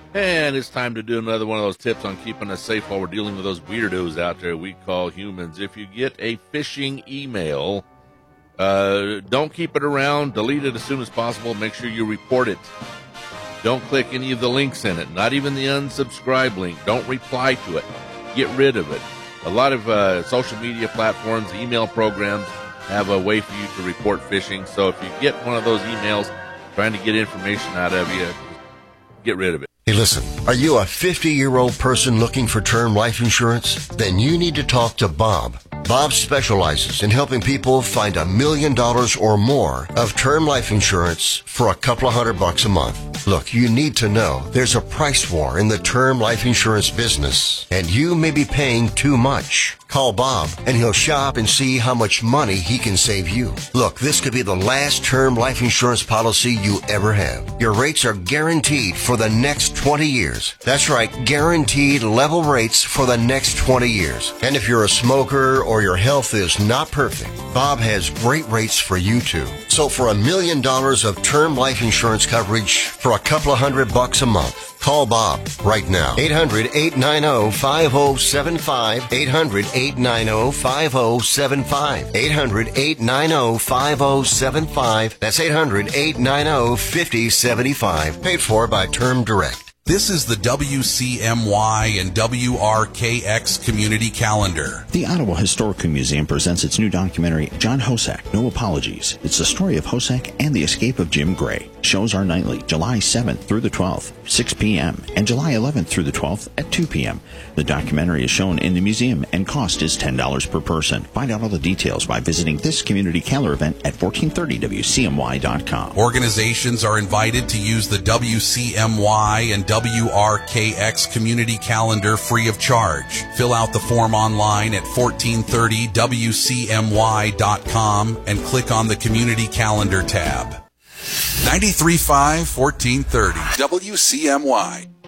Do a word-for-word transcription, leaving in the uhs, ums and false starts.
And it's time to do another one of those tips on keeping us safe while we're dealing with those weirdos out there we call humans. If you get a phishing email, uh, don't keep it around. Delete it as soon as possible. Make sure you report it. Don't click any of the links in it, not even the unsubscribe link. Don't reply to it. Get rid of it. A lot of uh, social media platforms, email programs have a way for you to report phishing. So if you get one of those emails trying to get information out of you, get rid of it. Hey, listen, are you a fifty-year-old person looking for term life insurance? Then you need to talk to Bob. Bob specializes in helping people find a million dollars or more of term life insurance for a couple of hundred bucks a month. Look, you need to know there's a price war in the term life insurance business, and you may be paying too much. Call Bob, and he'll shop and see how much money he can save you. Look, this could be the last term life insurance policy you ever have. Your rates are guaranteed for the next twenty years. That's right, guaranteed level rates for the next twenty years. And if you're a smoker or your health is not perfect, Bob has great rates for you too. So for a million dollars of term life insurance coverage for a couple of hundred bucks a month, call Bob right now. eight hundred, eight nine zero, five zero seven five. eight hundred, eight nine zero, five zero seven five. eight hundred, eight nine zero, five zero seven five. That's eight hundred, eight nine zero, five zero seven five. Paid for by Term Direct. This is the W C M Y and W R K X Community Calendar. The Ottawa Historical Museum presents its new documentary, John Hossack, No Apologies. It's the story of Hossack and the escape of Jim Gray. Shows are nightly, July seventh through the twelfth, six p.m., and July eleventh through the twelfth at two p.m. The documentary is shown in the museum and cost is ten dollars per person. Find out all the details by visiting this community calendar event at fourteen thirty W C M Y dot com. Organizations are invited to use the W C M Y and W R K X Community Calendar free of charge. Fill out the form online at fourteen thirty W C M Y dot com and click on the Community Calendar tab. ninety-three point five, fourteen thirty W C M Y.